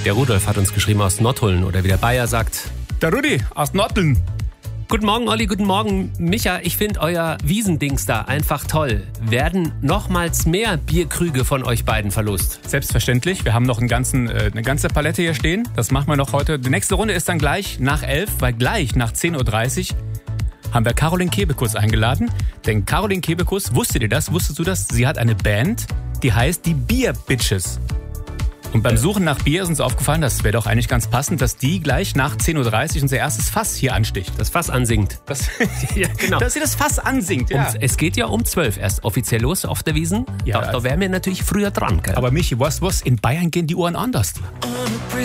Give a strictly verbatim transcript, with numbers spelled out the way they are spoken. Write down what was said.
Der Rudolf hat uns geschrieben aus Nottuln oder wie der Bayer sagt. Der Rudi aus Nottuln. Guten Morgen, Olli, guten Morgen, Micha. Ich finde euer Wiesendings da einfach toll. Werden nochmals mehr Bierkrüge von euch beiden verlost? Selbstverständlich. Wir haben noch einen ganzen, äh, eine ganze Palette hier stehen. Das machen wir noch heute. Die nächste Runde ist dann gleich nach elf, weil gleich nach zehn Uhr dreißig haben wir Caroline Kebekus eingeladen. Denn Caroline Kebekus, wusstet ihr das? Wusstest du das? Sie hat eine Band, die heißt die Beer Bitches. Und beim Suchen nach Bier ist uns aufgefallen, das wäre doch eigentlich ganz passend, dass die gleich nach zehn Uhr dreißig unser erstes Fass hier ansticht. Das Fass ansingt. Das, ja, genau. Dass sie das Fass ansingt, ja. Und es geht ja um zwölf erst offiziell los auf der Wiesn. Ja, da, da wären wir natürlich früher dran, gell? Aber Michi, was, was? In Bayern gehen die Uhren anders.